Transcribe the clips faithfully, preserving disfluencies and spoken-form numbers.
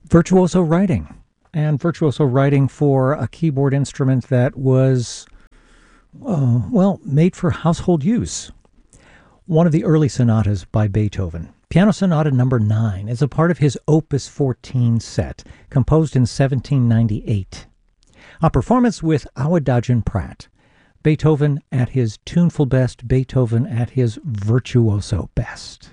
virtuoso writing, and virtuoso writing for a keyboard instrument that was, uh, well, made for household use. One of the early sonatas by Beethoven, Piano Sonata number nine, is a part of his Opus fourteen set, composed in seventeen ninety-eight. A performance with Awadagin Pratt. Beethoven at his tuneful best, Beethoven at his virtuoso best.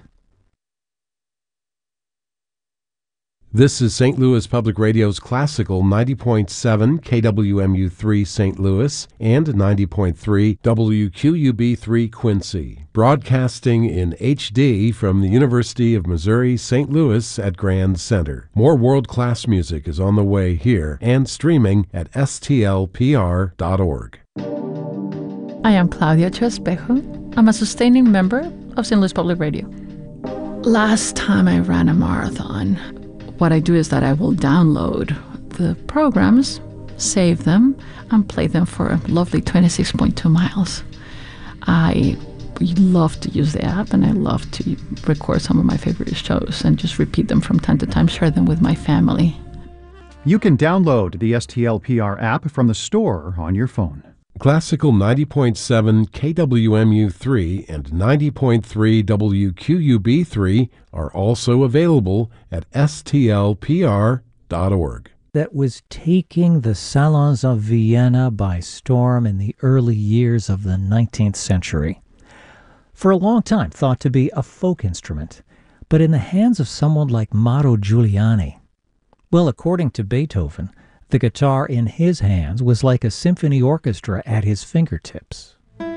This is Saint Louis Public Radio's classical ninety point seven K W M U three Saint Louis and ninety point three W Q U B three Quincy, broadcasting in H D from the University of Missouri Saint Louis at Grand Center. More world-class music is on the way here and streaming at S T L P R dot org. I am Claudia Chespejo. I'm a sustaining member of Saint Louis Public Radio. Last time I ran a marathon, what I do is that I will download the programs, save them, and play them for a lovely twenty-six point two miles. I love to use the app, and I love to record some of my favorite shows and just repeat them from time to time, share them with my family. You can download the S T L P R app from the store on your phone. Classical ninety point seven K W M U three and ninety point three W Q U B three are also available at S T L P R dot org. That was taking the salons of Vienna by storm in the early years of the nineteenth century. For a long time thought to be a folk instrument, but in the hands of someone like Mauro Giuliani. Well, according to Beethoven, the guitar in his hands was like a symphony orchestra at his fingertips.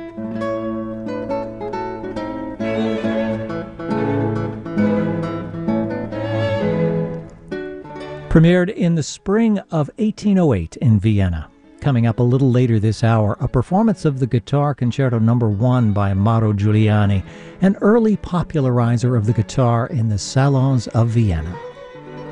Premiered in the spring of eighteen oh eight in Vienna. Coming up a little later this hour, a performance of the Guitar Concerto number one by Mauro Giuliani, an early popularizer of the guitar in the salons of Vienna.